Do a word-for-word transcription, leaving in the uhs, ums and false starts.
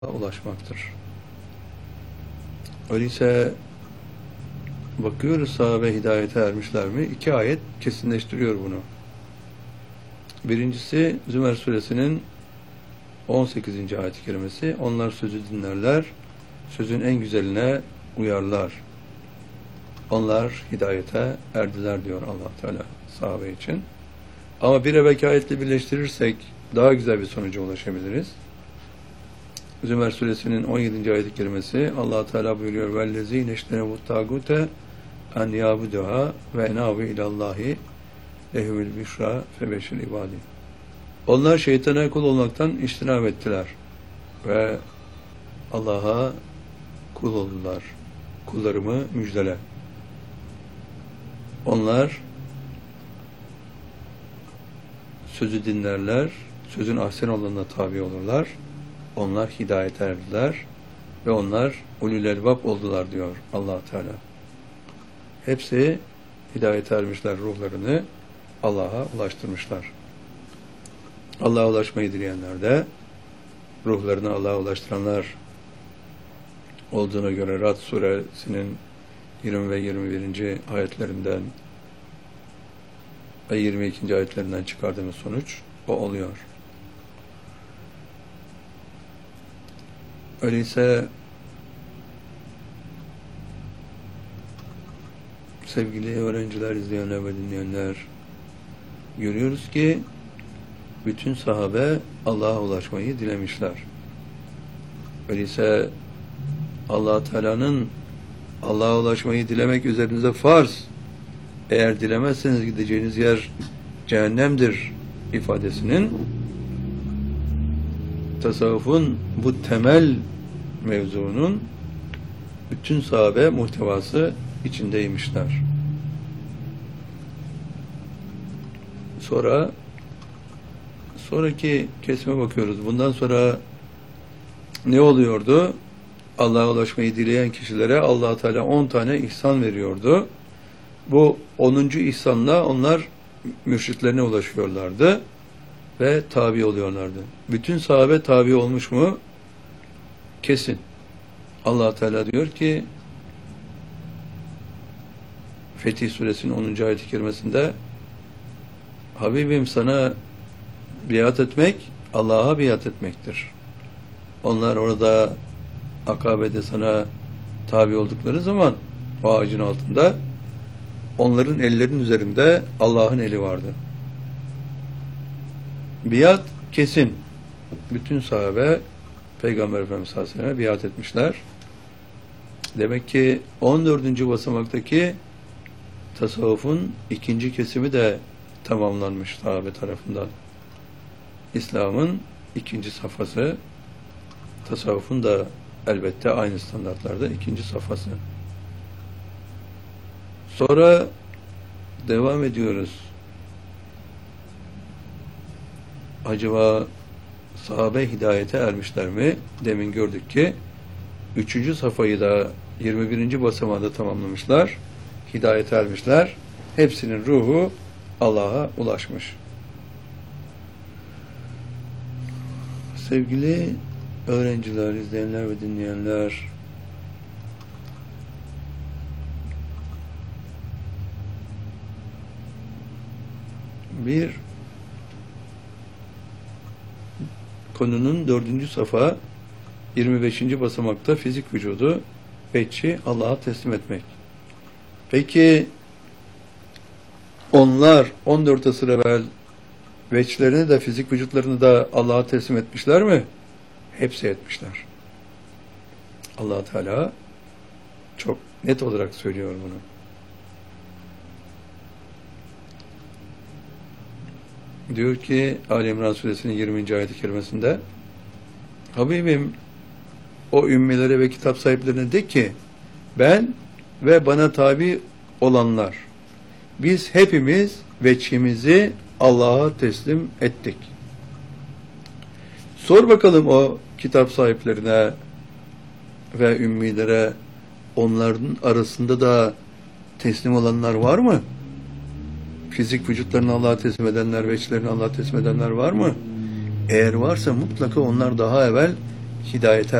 ulaşmaktır. Öyleyse bakıyoruz sahabe hidayete ermişler mi? İki ayet kesinleştiriyor bunu. Birincisi Zümer suresinin on sekizinci ayet-i kerimesi. Onlar sözü dinlerler, sözün en güzeline uyarlar. Onlar hidayete erdiler diyor Allah Teala sahabe için. Ama bir evvelki ayetle birleştirirsek daha güzel bir sonuca ulaşabiliriz. Zümer suresinin on yedinci ayet-i kerimesi Allah Teala buyuruyor: "Vellezîne iştenebut tâgûte en yâbuduhâ ve enâbu ilallâhi lehumul büşrâ febeşir ibâdî." Onlar şeytana kul olmaktan iştinab ettiler ve Allah'a kul oldular. Kullarımı müjdele. Onlar sözü dinlerler, sözün ahsen olanına tabi olurlar. Onlar hidayete erdiler ve onlar ulul elbab oldular diyor Allah Teala. Hepsi hidayete ermişler, ruhlarını Allah'a ulaştırmışlar. Allah'a ulaşmayı dileyenler de ruhlarını Allah'a ulaştıranlar olduğuna göre Ra'd suresinin yirmi ve yirmi birinci ayetlerinden ve yirmi ikinci ayetlerinden çıkardığımız sonuç o oluyor. Öyleyse sevgili öğrenciler, izleyenler ve dinleyenler, görüyoruz ki bütün sahabe Allah'a ulaşmayı dilemişler. Öyleyse Allah Teala'nın Allah'a ulaşmayı dilemek üzerinize farz, eğer dilemezseniz gideceğiniz yer cehennemdir ifadesinin tasavvufun bu temel mevzunun bütün sahabe muhtevası içindeymişler. Sonra sonraki kesime bakıyoruz. Bundan sonra ne oluyordu? Allah'a ulaşmayı dileyen kişilere Allah Teala on tane ihsan veriyordu. Bu onuncu ihsanla onlar mürşitlerine ulaşıyorlardı ve tabi oluyorlardı. Bütün sahabe tabi olmuş mu? Kesin. Allah Teala diyor ki Fetih suresinin onuncu ayet-i kerimesinde: "Habibim, sana biat etmek Allah'a biat etmektir." Onlar orada Akabe'de sana tabi oldukları zaman o ağacın altında onların ellerinin üzerinde Allah'ın eli vardı. Biat kesin. Bütün sahabe Peygamber Efendimiz sallallahu aleyhi ve sellem'e biat etmişler. Demek ki on dördüncü basamaktaki tasavvufun ikinci kesimi de tamamlanmış sahabe tarafından. İslam'ın ikinci safhası, tasavvufun da elbette aynı standartlarda ikinci safhası. Sonra devam ediyoruz. Acaba sahabe hidayete ermişler mi? Demin gördük ki üçüncü safhayı da yirmi birinci basamağında tamamlamışlar. Hidayete ermişler. Hepsinin ruhu Allah'a ulaşmış. Sevgili öğrenciler, izleyenler ve dinleyenler, bir konunun dördüncü safa yirmi beşinci basamakta fizik vücudu veçi Allah'a teslim etmek. Peki onlar on dört asır evvel veçlerini de fizik vücutlarını da Allah'a teslim etmişler mi? Hepsi etmişler. Allah Teala çok net olarak söylüyor bunu. Diyor ki Ali İmran suresinin yirminci ayet-i kerimesinde: "Habibim, o ümmilere ve kitap sahiplerine de ki, ben ve bana tabi olanlar, biz hepimiz veçhimizi Allah'a teslim ettik." Sor bakalım o kitap sahiplerine ve ümmilere, onların arasında da teslim olanlar var mı? Fizik vücutlarını Allah'a teslim edenler, veçlerini Allah'a teslim edenler var mı? Eğer varsa mutlaka onlar daha evvel hidayete